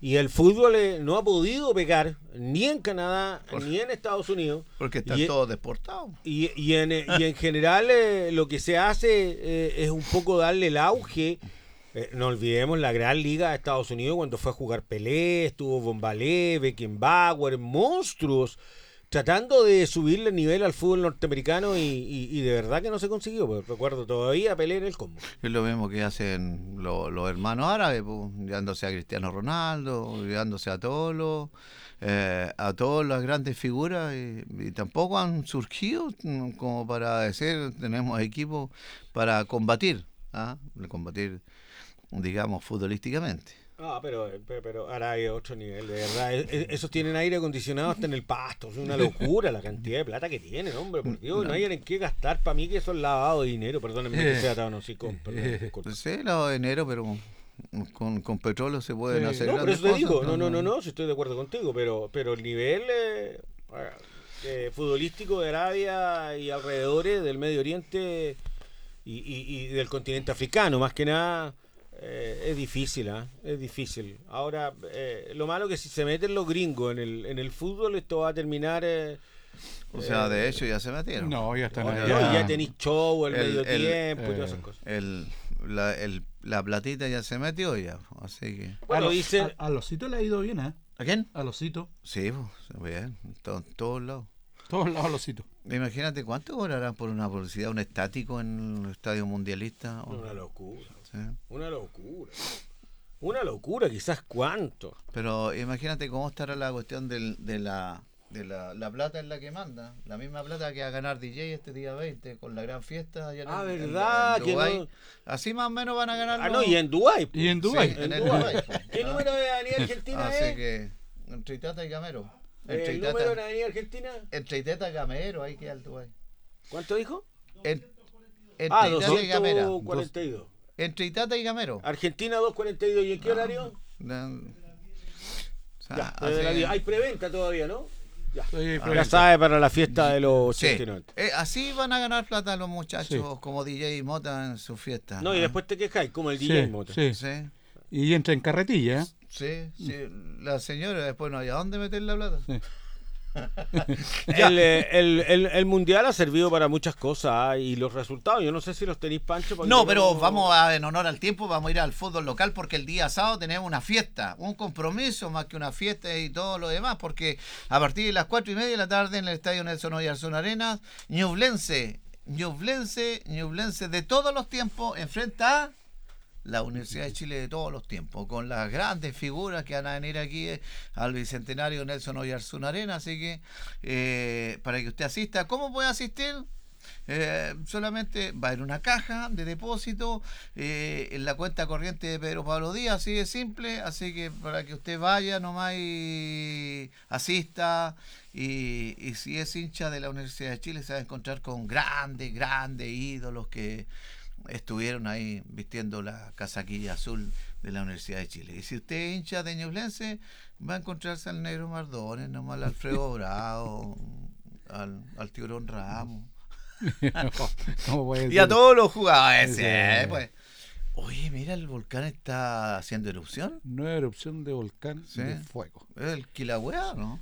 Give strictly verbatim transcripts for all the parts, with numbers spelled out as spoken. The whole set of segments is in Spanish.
Y el fútbol eh, no ha podido pegar ni en Canadá Por, ni en Estados Unidos. Porque están y, todos deportados. Y, y, en, y en general eh, lo que se hace eh, es un poco darle el auge. Eh, no olvidemos la gran liga de Estados Unidos cuando fue a jugar Pelé, estuvo Bombalé, Beckenbauer, monstruos, tratando de subirle el nivel al fútbol norteamericano y, y, y de verdad que no se consiguió. Pues recuerdo todavía Pelé en el combo. Es lo mismo que hacen los, los hermanos árabes, pues, llevándose a Cristiano Ronaldo, llevándose a todos los, eh, a todas las grandes figuras y, y tampoco han surgido como para decir tenemos equipos para combatir, ¿ah? combatir, digamos, futbolísticamente. Ah, pero, pero, pero Arabia es otro nivel, de verdad. Es, es, esos tienen aire acondicionado hasta en el pasto. Es una locura la cantidad de plata que tienen, hombre. Por Dios, no, no hay en qué gastar. Para mí que eso es lavado de dinero. Perdónenme que sea tan así. Con, perdón, sí, lavado de dinero, pero con, con petróleo se pueden sí, hacer no, grandes pero eso te cosas. digo. No, no, no, no, si estoy de acuerdo contigo. Pero, pero el nivel eh, eh, futbolístico de Arabia y alrededores del Medio Oriente y, y, y del continente africano, más que nada... Eh, es difícil, ¿eh? es difícil. Ahora, eh, lo malo es que si se meten los gringos en el en el fútbol, esto va a terminar... Eh, o sea, eh, de hecho ya se metieron. No, ya están no, allá. ya, ya tenéis show, el, el medio el, tiempo eh, y todas esas cosas. El, la, el, la platita ya se metió ya, así que... Bueno, a, dice... a, a Losito le ha ido bien, ¿eh? ¿A quién? A Losito. Sí, pues, bien, en to, todos lados. Todos lados Losito. Imagínate cuánto cobrarán por una publicidad, un estático en el estadio mundialista. Una locura. Sí. Una locura. Una locura, quizás cuánto. Pero imagínate cómo estará la cuestión del, de la de la, la plata en la que manda. La misma plata que va a ganar D J este día veinte con la gran fiesta allá en, Ah, el, ¿verdad? en, en Dubái. Que no... Así más o menos van a ganar. Ah, no, y en Dubái. Y en Dubái. Sí, en en Dubái. Dubái, pues. ¿Qué número de Avenida Argentina Así es? que entre Itata y Gamero. Entre ¿El Itata, número de Avenida Argentina? entre Itata y Gamero, ahí queda el Dubái. ¿Cuánto dijo? En, entre Ah, Itata y Gamera. doscientos cuarenta y dos. Entre Itata y Gamero. Argentina doscientos cuarenta y dos. ¿Y en qué No, horario? no, o sea, Ya, así, hay preventa todavía, ¿no? Ya, Sí, ah, ya sabe, para la fiesta de los sí, ochenta y noventa. eh, así van a ganar plata los muchachos Sí. como D J Mota en su fiesta. No, y ¿ah? después te quejáis, como el Sí, D J Mota. sí. Sí, Y entra en carretilla, ¿eh? sí, sí. La señora después no hay a dónde meter la plata. Sí. El, eh, el, el, el mundial ha servido para muchas cosas, ah, y los resultados, yo no sé si los tenéis, Pancho. para No, que pero no- vamos a, en honor al tiempo, vamos a ir al fútbol local porque el día sábado tenemos una fiesta, un compromiso más que una fiesta y todo lo demás, porque a partir de las cuatro y media de la tarde en el estadio Nelson Oyarzún Arenas, Ñublense, Ñublense, Ñublense de todos los tiempos enfrenta a la Universidad de Chile de todos los tiempos, con las grandes figuras que van a venir aquí eh, al Bicentenario Nelson Oyarzún Arena, así que eh, para que usted asista, ¿cómo puede asistir? Eh, solamente va a haber una caja de depósito eh, en la cuenta corriente de Pedro Pablo Díaz, así de simple, así que para que usted vaya nomás y asista y, y si es hincha de la Universidad de Chile se va a encontrar con grandes, grandes ídolos que estuvieron ahí vistiendo la casaquilla azul de la Universidad de Chile. Y si usted es hincha de Ñublense, va a encontrarse al Negro Mardones, nomás al Alfredo Bravo, al, al Tiburón Ramos. ¿Cómo puede Y a ser? todos los jugadores. Sí. Sí, pues. Oye, mira, el volcán está haciendo erupción. Nueva erupción de volcán Sí. de fuego. ¿Es el Kilauea, no?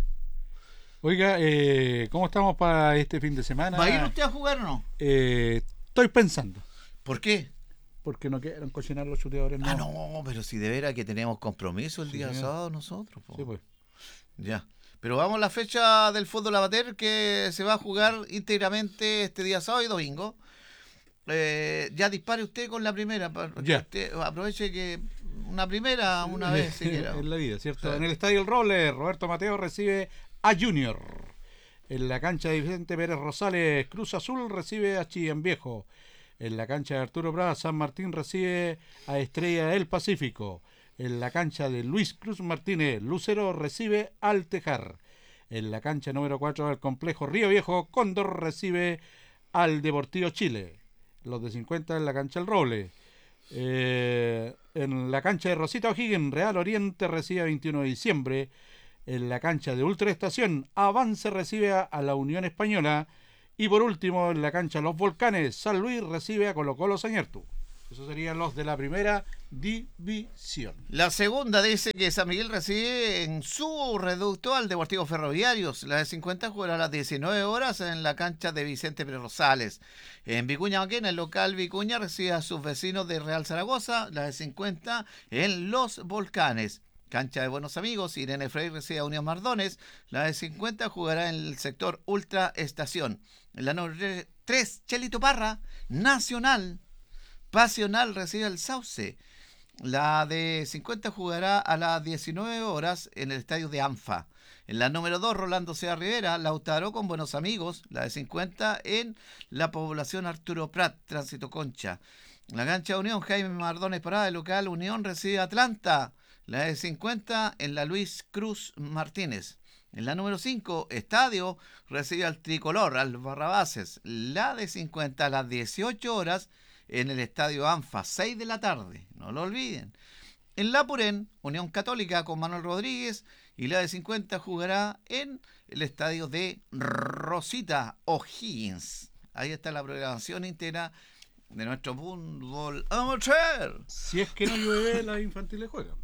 Oiga, eh, ¿cómo estamos para este fin de semana? ¿Va a ir usted a jugar o no? Eh, estoy pensando. ¿Por qué? Porque no quieren cocinar los chuteadores. Ah, no, pero si de veras que tenemos compromiso el Sí, día señor. sábado nosotros. Po. Sí, pues. Ya. Pero vamos a la fecha del fútbol amateur que se va a jugar íntegramente este día sábado y domingo. Eh, ya dispare usted con la primera. Para que Ya. usted aproveche que una primera, una vez siquiera. En la vida, ¿cierto? Sí. En el Estadio El Roble, Roberto Mateo recibe a Junior. En la cancha de Vicente Pérez Rosales, Cruz Azul recibe a Chillán Viejo. En la cancha de Arturo Prat, San Martín recibe a Estrella del Pacífico. En la cancha de Luis Cruz Martínez, Lucero recibe al Tejar. En la cancha número cuatro del complejo Río Viejo, Cóndor recibe al Deportivo Chile. Los de cincuenta en la cancha El Roble. Eh, en la cancha de Rosita O'Higgins, Real Oriente recibe a veintiuno de diciembre. En la cancha de Ultra Estación, Avance recibe a, a la Unión Española. Y por último, en la cancha Los Volcanes, San Luis recibe a Colo Colo Sañartu. Esos serían los de la primera división. La segunda dice que San Miguel recibe en su reducto al Deportivo Ferroviarios. La de cincuenta jugará a las diecinueve horas en la cancha de Vicente Pérez Rosales. En Vicuña Maquena, el local Vicuña recibe a sus vecinos de Real Zaragoza. La de cincuenta en Los Volcanes. Cancha de Buenos Amigos, Irene Frey recibe a Unión Mardones. La de cincuenta jugará en el sector Ultra Estación. En la número tres, Chelito Parra, Nacional. Pasional recibe al Sauce. La de cincuenta jugará a las diecinueve horas en el estadio de Anfa. En la número dos, Rolando Sea Rivera, Lautaro con Buenos Amigos. La de cincuenta en la población Arturo Prat, Tránsito Concha. La cancha de Unión, Jaime Mardones Parada, el local Unión recibe a Atlanta. La de cincuenta en la Luis Cruz Martínez. En la número cinco, Estadio recibe al Tricolor, al Barrabases. La de cincuenta a las dieciocho horas en el estadio Anfa, seis de la tarde, no lo olviden. En La Purén, Unión Católica con Manuel Rodríguez, y la de cincuenta jugará en el estadio de Rosita O'Higgins. Ahí está la programación íntegra de nuestro fútbol amateur. Si es que no llueve, las infantiles juegan.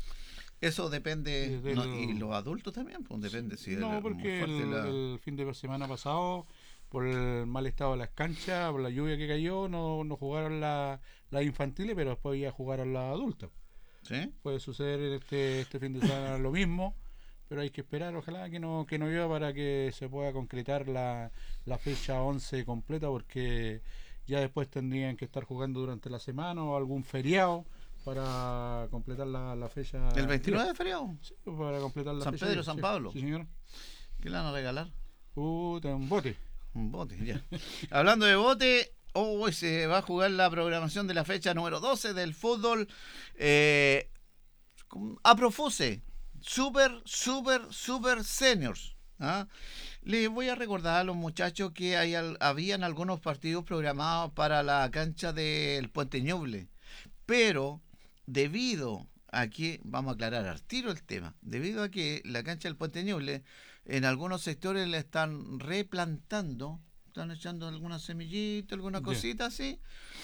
Eso depende, Desde no, el- y los adultos también, pues depende si No, es muy porque fuerte el, la- el fin de semana pasado, por el mal estado de las canchas, por la lluvia que cayó, no, no jugaron la- las infantiles, pero después ya jugaron las adultas. ¿Sí? Puede suceder este, este fin de semana lo mismo, pero hay que esperar, ojalá que no, que no llueva para que se pueda concretar la, la fecha once completa, porque ya después tendrían que estar jugando durante la semana o algún feriado para completar la, la fecha. ¿El veintinueve de feriado? Sí, para completar la San fecha. Pedro, sí, San sí, Pablo. Sí, señor. ¿Qué le van a regalar? Puta, un bote. Un bote, ya. Hablando de bote, hoy se va a jugar la programación de la fecha número doce del fútbol eh, con- a Profuse. Super, super, super seniors. ¿Ah? Les voy a recordar a los muchachos que hay al- habían algunos partidos programados para la cancha del Puente Ñuble, pero debido a que, vamos a aclarar al tiro el tema, debido a que la cancha del Puente Ñuble en algunos sectores la están replantando, están echando algunas semillitas, alguna Ya. cosita así,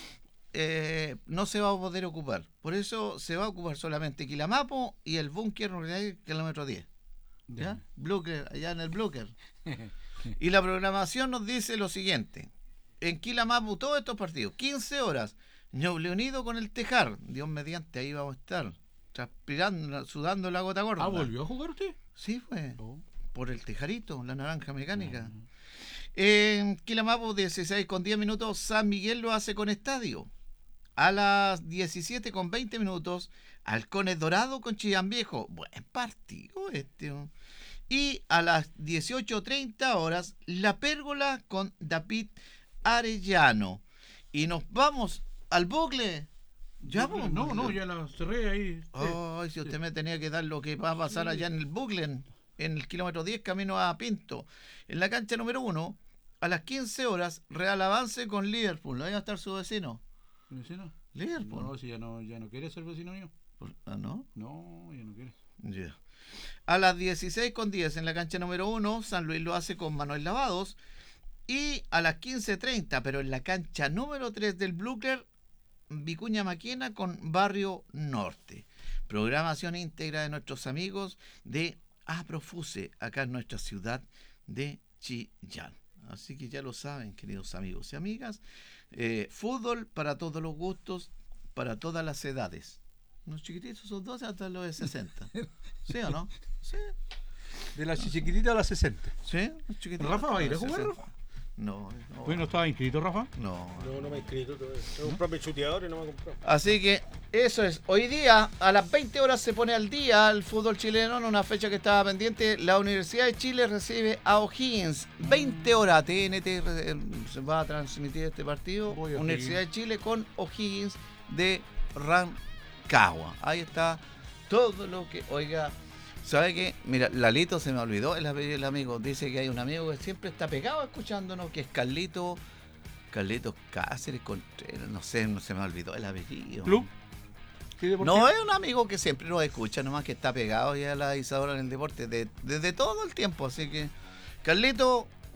eh, no se va a poder ocupar. Por eso se va a ocupar solamente Quilamapo y el búnker kilómetro diez. ¿Ya? Blúker, allá en el Blúker. Y la programación nos dice lo siguiente. En Quilamapu, todos estos partidos, quince horas, Ñuble Unido con el Tejar. Dios mediante, ahí vamos a estar. Transpirando, sudando la gota gorda. Ah, ¿volvió a jugar usted? Sí, fue. Oh. Por el Tejarito, la naranja mecánica. Ah. En Quilamapu, dieciséis con diez minutos, San Miguel lo hace con estadio. A las diecisiete con veinte minutos, Halcones Dorado con Chillán Viejo. Buen partido este. oh. Y a las dieciocho treinta horas, La Pérgola con David Arellano. Y nos vamos al bucle. Ya, pues, No, no, ya la cerré ahí. Ay, si usted me tenía que dar lo que va a pasar allá en el bucle, en, en el kilómetro diez, camino a Pinto. En la cancha número uno, a las quince horas, Real Avance con Liverpool. Ahí va a estar su vecino. ¿Mi vecino? Liverpool. No, si ya no, ya no quiere ser vecino mío. Ah, ¿no? No, ya no quiere. Ya. A las dieciséis con diez en la cancha número uno, San Luis lo hace con Manuel Lavados. Y a las quince treinta, pero en la cancha número tres del Blucher, Vicuña Maquena con Barrio Norte. Programación íntegra de nuestros amigos de Aprofuse, acá en nuestra ciudad de Chillán. Así que ya lo saben, queridos amigos y amigas. Eh, fútbol para todos los gustos, para todas las edades. Los chiquititos son doce hasta los de sesenta. ¿Sí o no? Sí. De la chiquitita a la sesenta. ¿Sí? Los chiquititos ¿Rafa va a ir a hasta los jugar, sesenta. No, no. ¿Hoy no estaba inscrito, Rafa? No. No, no me he inscrito. Es un propio chuteador y no me he comprado. Así que eso es. Hoy día, a las veinte horas, se pone al día el fútbol chileno en una fecha que estaba pendiente. La Universidad de Chile recibe a O'Higgins. veinte horas. T N T eh, se va a transmitir este partido. Voy a Universidad de Chile con O'Higgins de Rancagua. Ahí está todo lo que... Oiga, ¿sabe qué? Mira, Lalito se me olvidó el apellido del amigo. Dice que hay un amigo que siempre está pegado escuchándonos, que es Carlito... Carlitos Cáceres Contreras, no sé, no se me olvidó el apellido. ¿Club? ¿Qué deporte? No, es un amigo que siempre nos escucha, nomás que está pegado ya a la Isadora en el deporte de- desde todo el tiempo. Así que, Carlito,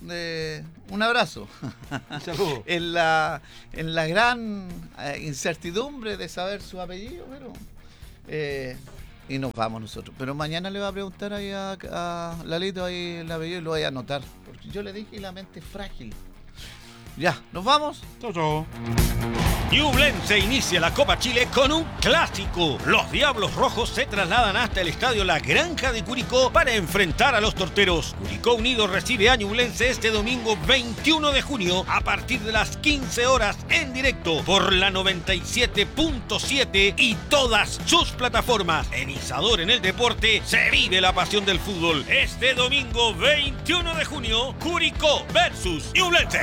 de un abrazo. Saludos. en, la, en la gran eh, incertidumbre de saber su apellido, pero... Eh, y nos vamos nosotros. Pero mañana le va a preguntar ahí a, a Lalito ahí el apellido y lo voy a anotar. Porque yo le dije la mente es frágil. Ya, ¿nos vamos? Chau, chau. Ñublense inicia la Copa Chile con un clásico. Los Diablos Rojos se trasladan hasta el estadio La Granja de Curicó para enfrentar a los Torteros. Curicó Unido recibe a Ñublense este domingo veintiuno de junio a partir de las quince horas en directo por la noventa y siete punto siete y todas sus plataformas. En Isadora en el Deporte se vive la pasión del fútbol. Este domingo veintiuno de junio, Curicó versus Ñublense.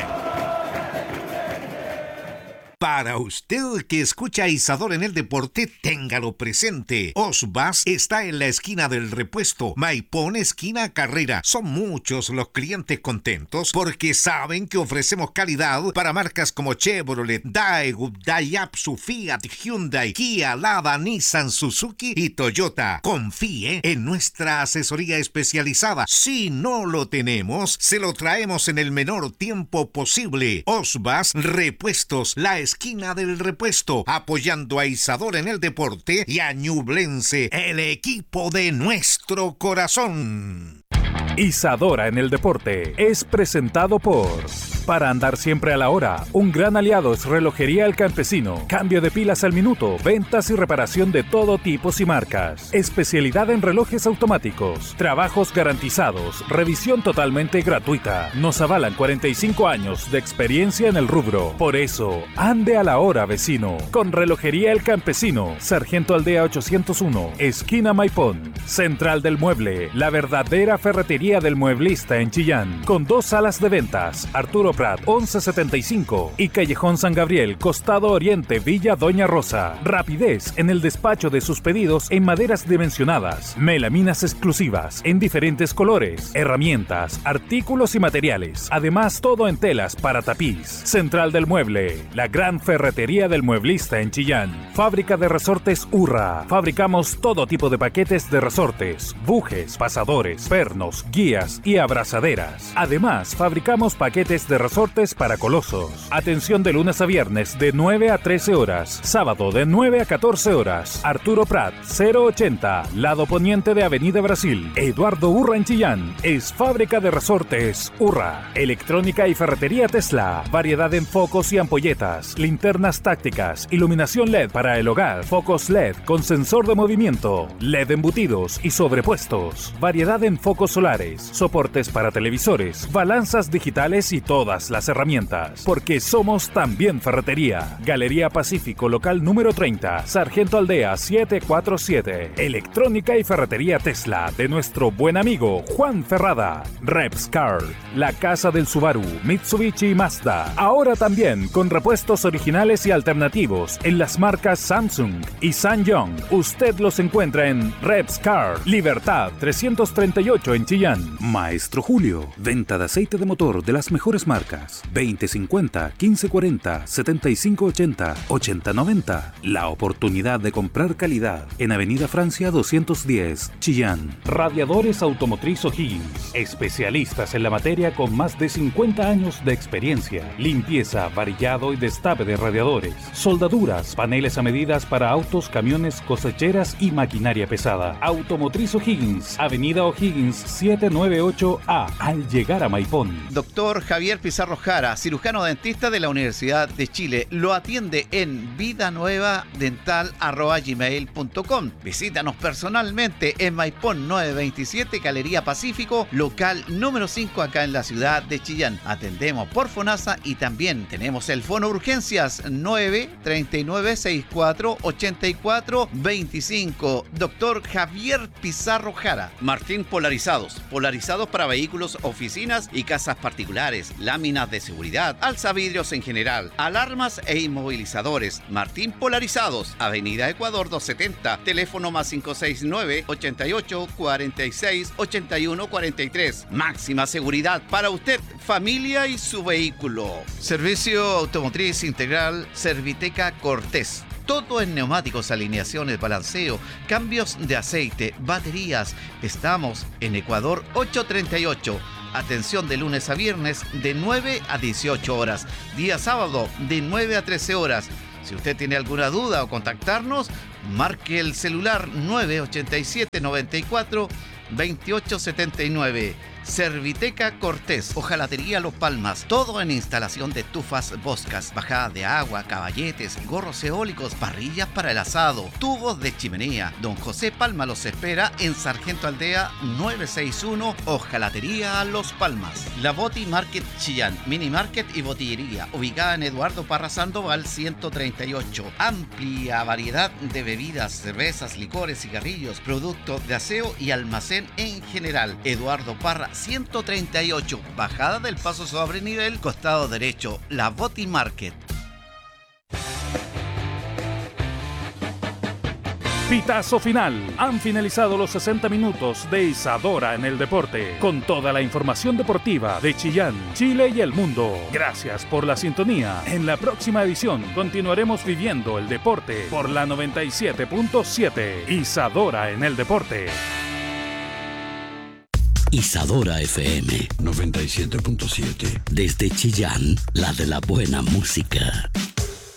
Para usted que escucha a Isadora en el Deporte, téngalo presente. Osbas está en la esquina del Repuesto, Maipón esquina Carrera. Son muchos los clientes contentos porque saben que ofrecemos calidad para marcas como Chevrolet, Daewoo, Daihatsu, Fiat, Hyundai, Kia, Lada, Nissan, Suzuki y Toyota. Confíe en nuestra asesoría especializada. Si no lo tenemos, se lo traemos en el menor tiempo posible. Osbas Repuestos, la esquina del Repuesto, apoyando a Isadora en el Deporte y a Ñublense, el equipo de nuestro corazón. Isadora en el Deporte es presentado por... Para andar siempre a la hora, un gran aliado es Relojería El Campesino. Cambio de pilas al minuto, ventas y reparación de todo tipo y marcas. Especialidad en relojes automáticos, trabajos garantizados, revisión totalmente gratuita. Nos avalan cuarenta y cinco años de experiencia en el rubro. Por eso, ande a la hora, vecino. Con Relojería El Campesino, Sargento Aldea ochocientos uno, esquina Maipón. Central del Mueble, la verdadera ferretería del mueblista en Chillán. Con dos salas de ventas, Arturo Prat once setenta y cinco y Callejón San Gabriel, Costado Oriente, Villa Doña Rosa. Rapidez en el despacho de sus pedidos en maderas dimensionadas, melaminas exclusivas en diferentes colores, herramientas, artículos y materiales. Además, todo en telas para tapiz. Central del Mueble, la gran ferretería del mueblista en Chillán. Fábrica de resortes Urra. Fabricamos todo tipo de paquetes de resortes, bujes, pasadores, pernos, guías y abrazaderas. Además, fabricamos paquetes de resortes para colosos. Atención de lunes a viernes de nueve a trece horas. Sábado de nueve a catorce horas. Arturo Prat, cero ochenta, lado poniente de Avenida Brasil. Eduardo Urra en Chillán. Es fábrica de resortes Urra. Electrónica y ferretería Tesla. Variedad en focos y ampolletas. Linternas tácticas. Iluminación L E D para el hogar. Focos L E D con sensor de movimiento. L E D embutidos y sobrepuestos. Variedad en focos solares. Soportes para televisores. Balanzas digitales y todas las herramientas, porque somos también ferretería. Galería Pacífico, local número treinta, Sargento Aldea setecientos cuarenta y siete. Electrónica y ferretería Tesla de nuestro buen amigo Juan Ferrada. Repscar, la casa del Subaru, Mitsubishi y Mazda. Ahora también con repuestos originales y alternativos en las marcas Samsung y Sanyong. Usted los encuentra en Repscar, Libertad trescientos treinta y ocho en Chillán. Maestro Julio, venta de aceite de motor de las mejores marcas. veinte cincuenta, quince cuarenta, setenta y cinco ochenta, ochenta noventa. La oportunidad de comprar calidad en Avenida Francia doscientos diez, Chillán. Radiadores Automotriz O'Higgins. Especialistas en la materia con más de cincuenta años de experiencia. Limpieza, varillado y destape de radiadores. Soldaduras, paneles a medidas para autos, camiones, cosecheras y maquinaria pesada. Automotriz O'Higgins. Avenida O'Higgins setecientos noventa y ocho A. Al llegar a Maipón. Doctor Javier Pizarro Jara, cirujano dentista de la Universidad de Chile. Lo atiende en vidanuevadental arroba gmail punto com. Visítanos personalmente en Maipón novecientos veintisiete, Galería Pacífico, local número cinco acá en la ciudad de Chillán. Atendemos por FONASA y también tenemos el Fono Urgencias nueve treinta y nueve sesenta y cuatro ochenta y cuatro veinticinco. Doctor Javier Pizarro Jara. Martín Polarizados. Polarizados para vehículos, oficinas y casas particulares. Láminas de seguridad, alzavidrios en general, alarmas e inmovilizadores. Martín Polarizados, Avenida Ecuador doscientos setenta, teléfono más cinco seis nueve, ochenta y ocho, cuarenta y seis, ochenta y uno cuarenta y tres. Máxima seguridad para usted, familia y su vehículo. Servicio Automotriz Integral Serviteca Cortés. Todo en neumáticos, alineaciones, balanceo, cambios de aceite, baterías. Estamos en Ecuador ochocientos treinta y ocho. Atención de lunes a viernes de nueve a dieciocho horas. Día sábado de nueve a trece horas. Si usted tiene alguna duda o contactarnos, marque el celular nueve ochenta y siete, noventa y cuatro, veintiocho setenta y nueve. Serviteca Cortés, Hojalatería Los Palmas, todo en instalación de estufas Boscas, bajada de agua, caballetes, gorros eólicos, parrillas para el asado, tubos de chimenea. Don José Palma los espera en Sargento Aldea novecientos sesenta y uno, Hojalatería Los Palmas. La Boti Market Chillán, Mini Market y Botillería, ubicada en Eduardo Parra Sandoval ciento treinta y ocho. Amplia variedad de bebidas, cervezas, licores, cigarrillos, productos de aseo y almacén en general. Eduardo Parra ciento treinta y ocho, bajada del paso sobre nivel, costado derecho, la Boti Market. Pitazo final. Han finalizado los sesenta minutos de Isadora en el Deporte, con toda la información deportiva de Chillán, Chile y el mundo. Gracias por la sintonía. En la próxima edición continuaremos viviendo el deporte por la noventa y siete punto siete. Isadora en el Deporte. Isadora F M noventa y siete punto siete. Desde Chillán, la de la buena música.